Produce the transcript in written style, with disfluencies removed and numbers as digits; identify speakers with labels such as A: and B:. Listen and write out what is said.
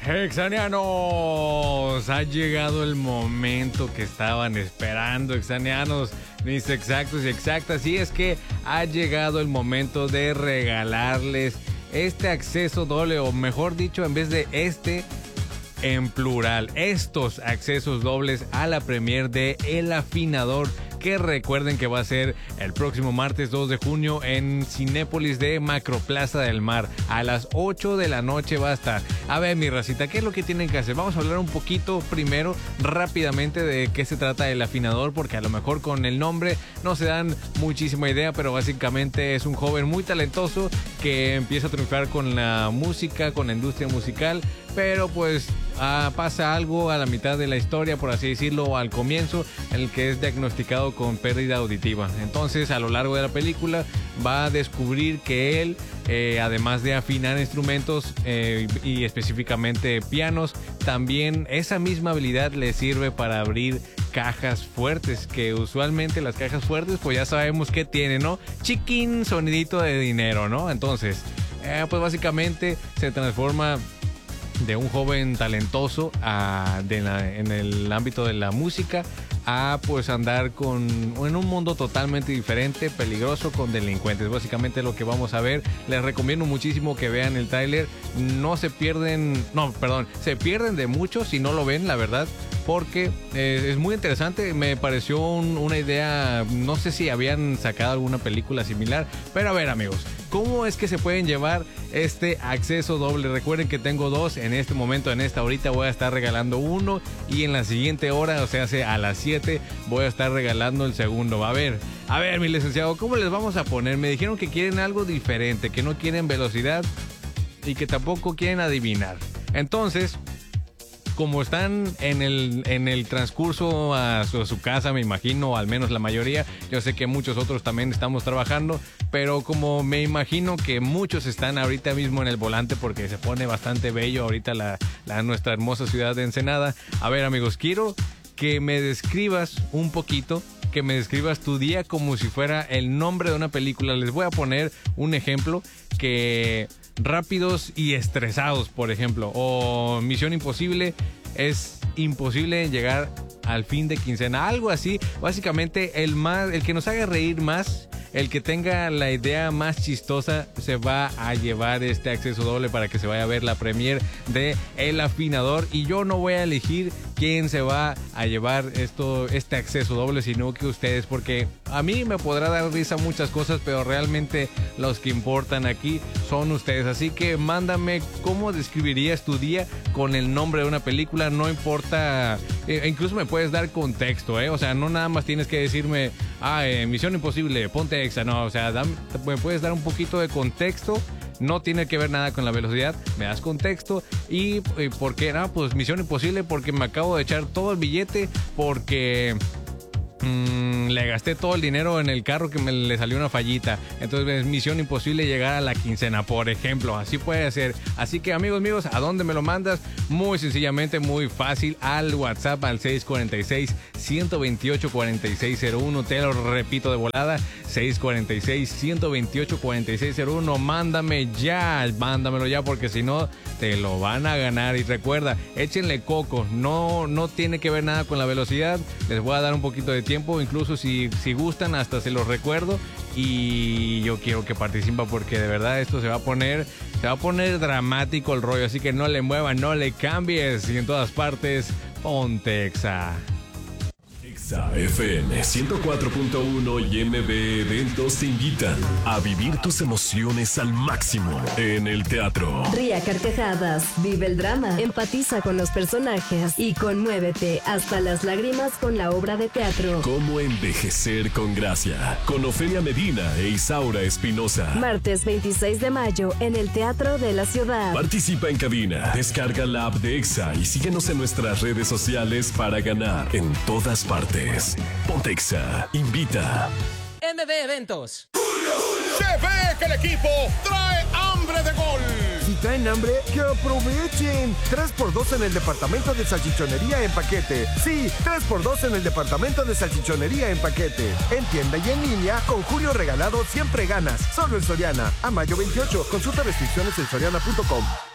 A: Exanianos, ha llegado el momento que estaban esperando, exanianos, mis exactos y exactas, y es que ha llegado el momento de regalarles este acceso doble, o mejor dicho, en vez de en plural, estos accesos dobles a la premier de El Afinador, que recuerden que va a ser el próximo martes 2 de junio en Cinépolis de Macroplaza del Mar. A las 8 de la noche va a estar. A ver, mi racita, ¿qué es lo que tienen que hacer? Vamos a hablar un poquito primero, rápidamente, de qué se trata El Afinador, porque a lo mejor con el nombre no se dan muchísima idea, pero básicamente es un joven muy talentoso que empieza a triunfar con la música, con la industria musical, pero pues pasa algo a la mitad de la historia, por así decirlo, o al comienzo, en el que es diagnosticado con pérdida auditiva. Entonces, a lo largo de la película va a descubrir que él, además de afinar instrumentos y específicamente pianos, también esa misma habilidad le sirve para abrir cajas fuertes, que usualmente las cajas fuertes pues ya sabemos que tienen, ¿no? Chiquín, sonidito de dinero, ¿no? Entonces, pues básicamente se transforma de un joven talentoso en el ámbito de la música a pues andar en un mundo totalmente diferente, peligroso, con delincuentes. Básicamente lo que vamos a ver. Les recomiendo muchísimo que vean el tráiler. Se pierden de mucho si no lo ven, la verdad, porque es muy interesante. Me pareció una idea, no sé si habían sacado alguna película similar, pero a ver, amigos, ¿cómo es que se pueden llevar este acceso doble? Recuerden que tengo dos en este momento, en esta horita voy a estar regalando uno, y en la siguiente hora, o sea, a las 7, voy a estar regalando el segundo. A ver, mi licenciado, ¿cómo les vamos a poner? Me dijeron que quieren algo diferente, que no quieren velocidad y que tampoco quieren adivinar. Entonces, como están en el transcurso a su casa, me imagino, al menos la mayoría, yo sé que muchos otros también estamos trabajando, pero como me imagino que muchos están ahorita mismo en el volante, porque se pone bastante bello ahorita nuestra hermosa ciudad de Ensenada. A ver, amigos, quiero que me describas un poquito, que me describas tu día como si fuera el nombre de una película. Les voy a poner un ejemplo, que Rápidos y Estresados, por ejemplo, o Misión Imposible, es imposible llegar al fin de quincena, algo así. Básicamente el que nos haga reír más, el que tenga la idea más chistosa, se va a llevar este acceso doble para que se vaya a ver la premier de El Afinador. Y yo no voy a elegir quién se va a llevar este acceso doble, sino que ustedes, porque a mí me podrá dar risa muchas cosas, pero realmente los que importan aquí son ustedes. Así que mándame cómo describirías tu día con el nombre de una película, no importa, incluso me puedes dar contexto, o sea, no nada más tienes que decirme, Misión Imposible, ponte Exa, no, o sea, me puedes dar un poquito de contexto. No tiene que ver nada con la velocidad, me das contexto. ¿Y por qué? Pues Misión Imposible porque me acabo de echar todo el billete, porque le gasté todo el dinero en el carro que le salió una fallita. Entonces es Misión Imposible llegar a la quincena, por ejemplo. Así puede ser. Así que, amigos míos, ¿a dónde me lo mandas? Muy sencillamente, muy fácil, al WhatsApp, al 646-128-4601. Te lo repito de volada, 646-128-4601. Mándamelo ya, porque si no te lo van a ganar. Y recuerda, échenle coco, no tiene que ver nada con la velocidad. Les voy a dar un poquito de tiempo, incluso si gustan, hasta se los recuerdo. Y yo quiero que participen, porque de verdad esto se va a poner dramático el rollo. Así que no le muevan, no le cambies, y en todas partes, ponte Exa.
B: Exa FM 104.1 y MB Eventos te invitan a vivir tus emociones al máximo en el teatro.
C: Ríe a carcajadas, vive el drama, empatiza con los personajes y conmuévete hasta las lágrimas con la obra de teatro
B: Cómo envejecer con gracia, con Ofelia Medina e Isaura Espinosa.
C: Martes 26 de mayo en el Teatro de la Ciudad.
B: Participa en cabina, descarga la app de Exa y síguenos en nuestras redes sociales para ganar en todas partes. Ponte Exa invita.
D: MB Eventos.
E: Se ve que el equipo trae hambre de gol.
F: Si traen hambre, que aprovechen. 3x2 en el departamento de salchichonería en paquete. Sí, 3x2 en el departamento de salchichonería en paquete. En tienda y en línea, con Julio Regalado siempre ganas. Solo en Soriana. A mayo 28. Consulta restricciones en soriana.com.